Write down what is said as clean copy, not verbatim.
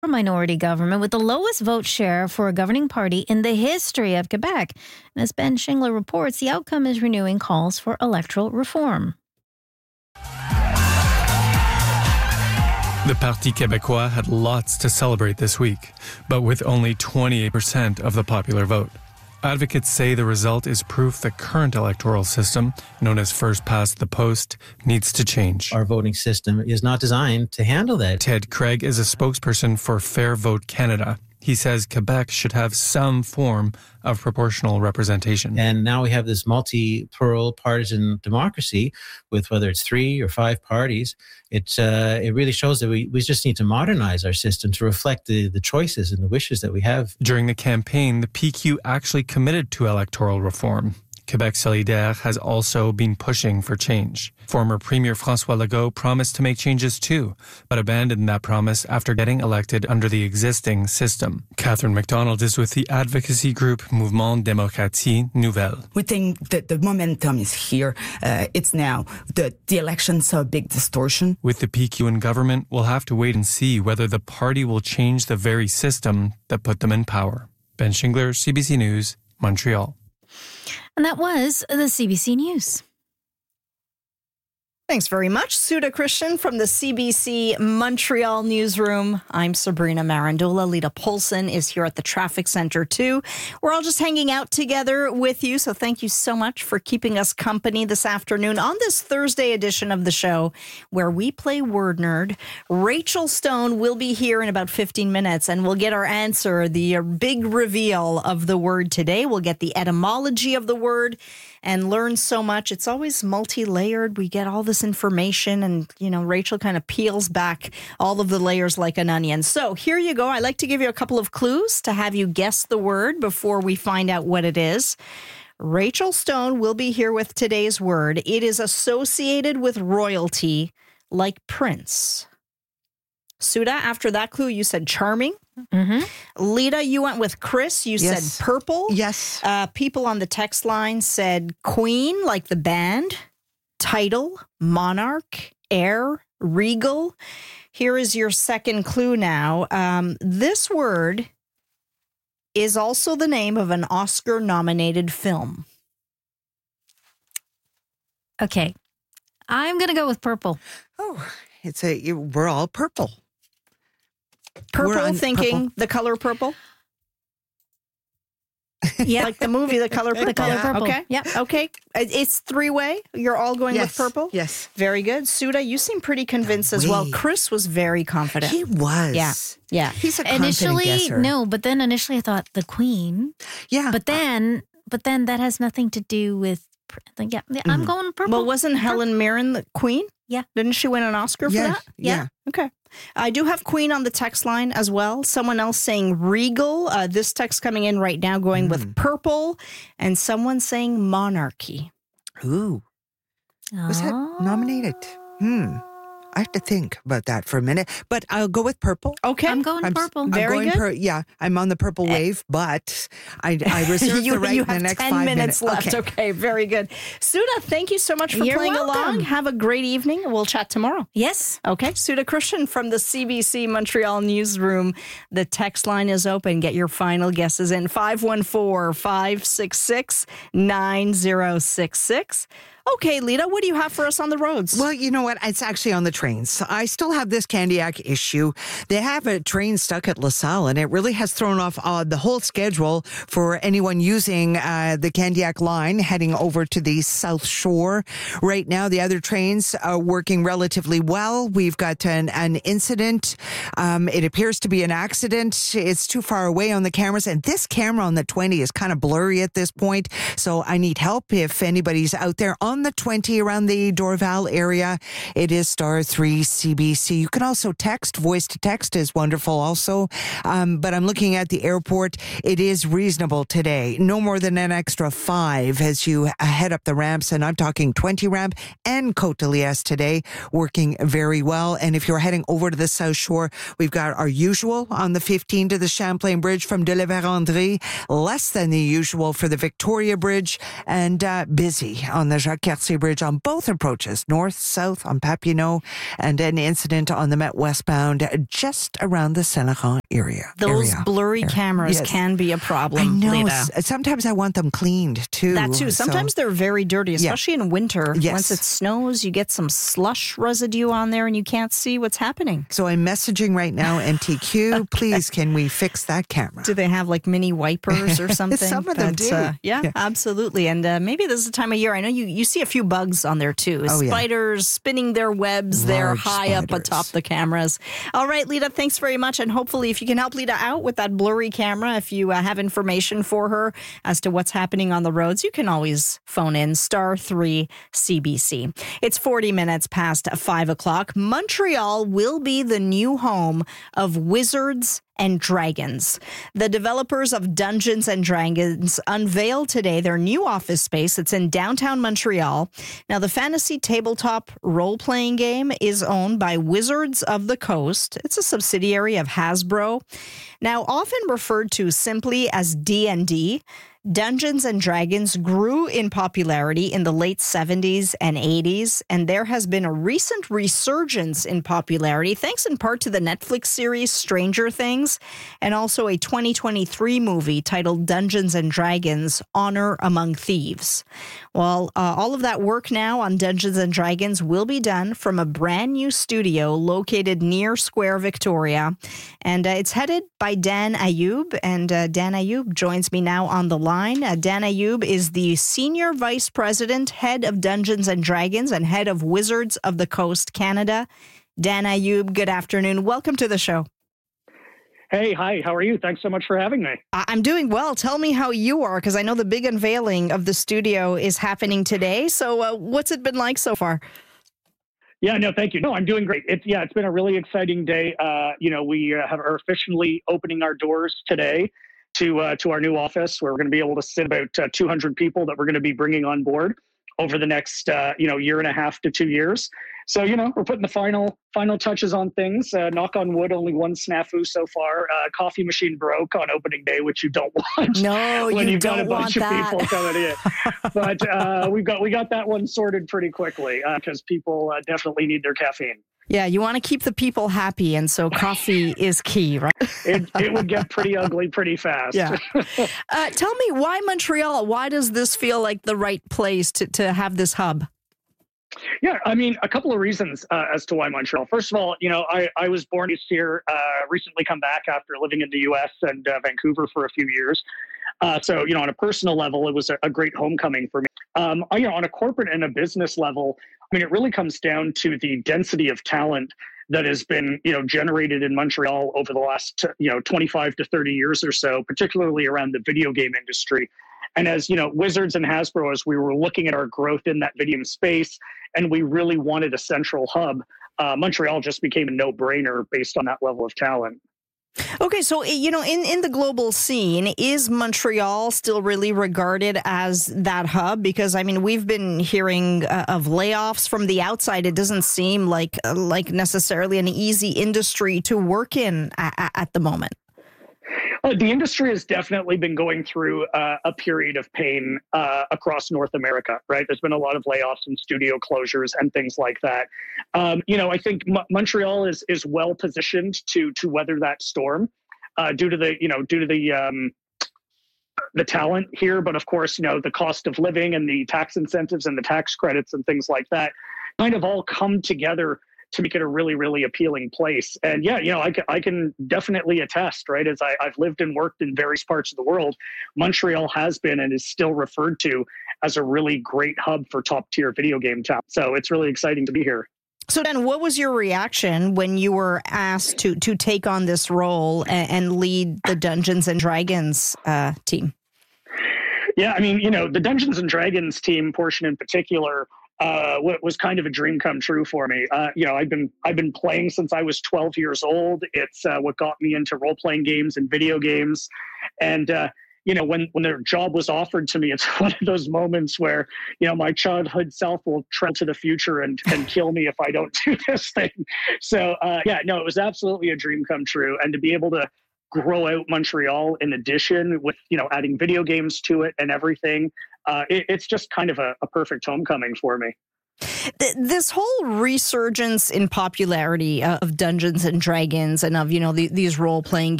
minority government with the lowest vote share for a governing party in the history of Quebec. And as Ben Shingler reports, the outcome is renewing calls for electoral reform. The Parti Québécois had lots to celebrate this week, but with only 28% of the popular vote. Advocates say the result is proof the current electoral system, known as first past the post, needs to change. Our voting system is not designed to handle that. Ted Craig is a spokesperson for Fair Vote Canada. He says Quebec should have some form of proportional representation. And now we have this multi-plural partisan democracy with whether it's 3 or 5 parties. It really shows that we just need to modernize our system to reflect the choices and the wishes that we have. During the campaign, the PQ actually committed to electoral reform. Québec Solidaire has also been pushing for change. Former Premier François Legault promised to make changes too, but abandoned that promise after getting elected under the existing system. Catherine McDonald is with the advocacy group Mouvement Démocratie Nouvelle. We think that the momentum is here. It's now. The elections saw a big distortion. With the PQ in government, we'll have to wait and see whether the party will change the very system that put them in power. Ben Shingler, CBC News, Montreal. And that was the CBC News. Thanks very much, Suda Christian from the CBC Montreal newsroom. I'm Sabrina Marandola. Lita Polson is here at the traffic center too. We're all just hanging out together with you, so thank you so much for keeping us company this afternoon on this Thursday edition of the show where we play Word Nerd. Rachel Stone will be here in about 15 minutes and we'll get our answer, the big reveal of the word today. We'll get the etymology of the word and learn so much. It's always multi-layered. We get all this information and, Rachel kind of peels back all of the layers like an onion. So here you go. I like to give you a couple of clues to have you guess the word before we find out what it is. Rachel Stone will be here with today's word. It is associated with royalty like Prince. Suda, after that clue, you said charming. Mm-hmm. Lita, you went with Chris. You said purple. Yes. People on the text line said queen, like the band, title, monarch, heir, regal. Here is your second clue now. This word is also the name of an Oscar-nominated film. Okay. I'm going to go with purple. Oh, we're all purple. Purple, thinking purple. The color purple? Yeah. Like the movie, The Color Purple? The Color Purple. Okay. Yeah. Okay. It's 3-way. You're all going with purple? Yes. Very good. Suda, you seem pretty convinced as well. Chris was very confident. He was. Yeah. He's a confident guesser. No, but then initially I thought the queen. Yeah. But then that has nothing to do with, I'm going purple. Well, wasn't Helen Mirren the queen? Yeah. Didn't she win an Oscar for that? Yeah. Okay. I do have queen on the text line as well. Someone else saying regal. This text coming in right now going with purple. And someone saying monarchy. Ooh. Was that nominated? I have to think about that for a minute, but I'll go with purple. Okay. I'm going purple. Very good. I'm on the purple wave, but I reserve the right in the next 5 minutes. Left. Okay, very good. Suda, thank you so much for playing along. Have a great evening. We'll chat tomorrow. Yes. Okay. Suda Christian from the CBC Montreal newsroom. The text line is open. Get your final guesses in 514-566-9066. Okay, Lita, what do you have for us on the roads? Well, you know what? It's actually on the trains. I still have this Candiac issue. They have a train stuck at LaSalle, and it really has thrown off the whole schedule for anyone using the Candiac line heading over to the South Shore. Right now, the other trains are working relatively well. We've got an incident. It appears to be an accident. It's too far away on the cameras, and this camera on the 20 is kind of blurry at this point, so I need help if anybody's out there on the 20 around the Dorval area. It is *3 CBC. You can also text. Voice to text is wonderful also. But I'm looking at the airport. It is reasonable today. No more than an extra 5 as you head up the ramps. And I'm talking 20 ramp and Côte de Liesse today, working very well. And if you're heading over to the South Shore, we've got our usual on the 15 to the Champlain Bridge from de la Vérendrye, less than the usual for the Victoria Bridge, and busy on the Jacques Cartier Bridge on both approaches, north, south on Papineau, and an incident on the Met westbound just around the Saint-Laurent area. Those blurry cameras can be a problem. I know. Lita. Sometimes I want them cleaned too. That too. Sometimes they're very dirty, especially in winter. Yes. Once it snows, you get some slush residue on there and you can't see what's happening. So I'm messaging right now, MTQ, please, can we fix that camera? Do they have like mini wipers or something? Some of them do. Yeah, absolutely. And maybe this is the time of year. I know you see a few bugs on there too. Spiders spinning their webs there high up atop the cameras. All right, Lita, thanks very much. And hopefully if you can help Lita out with that blurry camera, if you have information for her as to what's happening on the roads, you can always phone in *3 CBC. It's 40 minutes past 5 o'clock. Montreal will be the new home of Wizards and Dragons. The developers of Dungeons and Dragons unveiled today their new office space. It's in downtown Montreal. Now, the fantasy tabletop role-playing game is owned by Wizards of the Coast. It's a subsidiary of Hasbro. Now, often referred to simply as D&D, Dungeons and Dragons grew in popularity in the late 70s and 80s, and there has been a recent resurgence in popularity, thanks in part to the Netflix series Stranger Things, and also a 2023 movie titled Dungeons and Dragons: Honor Among Thieves. Well, all of that work now on Dungeons and Dragons will be done from a brand new studio located near Square Victoria, and it's headed by Dan Ayoub, and Dan Ayoub joins me now on the line. Dan Ayoub is the Senior Vice President, Head of Dungeons and Dragons and Head of Wizards of the Coast, Canada. Dan Ayoub, good afternoon. Welcome to the show. Hey, hi, how are you? Thanks so much for having me. I'm doing well. Tell me how you are, because I know the big unveiling of the studio is happening today. So what's it been like so far? Yeah, no, thank you. No, I'm doing great. It's been a really exciting day. We are officially opening our doors today to our new office, where we're going to be able to sit about 200 people that we're going to be bringing on board over the next year and a half to 2 years. So we're putting the final touches on things. Knock on wood, only one snafu so far. Coffee machine broke on opening day, which you don't want. No, when you you've got don't a bunch of want people coming in. But we got that one sorted pretty quickly because people definitely need their caffeine. Yeah, you want to keep the people happy, and so coffee is key, right? It would get pretty ugly pretty fast. Yeah. Tell me, why Montreal? Why does this feel like the right place to have this hub? Yeah, I mean, a couple of reasons as to why Montreal. First of all, I was born here, recently come back after living in the U.S. and Vancouver for a few years. So, on a personal level, it was a great homecoming for me. On a corporate and a business level, I mean, it really comes down to the density of talent that has been, generated in Montreal over the last, 25 to 30 years or so, particularly around the video game industry. And as, Wizards and Hasbro, as we were looking at our growth in that video space, and we really wanted a central hub, Montreal just became a no-brainer based on that level of talent. Okay, so, in the global scene, is Montreal still really regarded as that hub? Because, I mean, we've been hearing of layoffs from the outside. It doesn't seem like necessarily an easy industry to work in at the moment. The industry has definitely been going through a period of pain across North America, right? There's been a lot of layoffs and studio closures and things like that. I think Montreal is well positioned to weather that storm due to the talent here, but of course, the cost of living and the tax incentives and the tax credits and things like that kind of all come together to make it a really, really appealing place. And I can definitely attest, right? As I've lived and worked in various parts of the world, Montreal has been and is still referred to as a really great hub for top tier video game talent. So it's really exciting to be here. So then what was your reaction when you were asked to take on this role and lead the Dungeons and Dragons team? Yeah, I mean, the Dungeons and Dragons team portion in particular was kind of a dream come true for me. I've been playing since I was 12 years old. It's what got me into role-playing games and video games. And, when their job was offered to me, it's one of those moments where, my childhood self will travel to the future and kill me if I don't do this thing. So, it was absolutely a dream come true. And to be able to grow out Montreal in addition with, adding video games to it and everything. It's just kind of a perfect homecoming for me. This whole resurgence in popularity of Dungeons and Dragons and of, these role-playing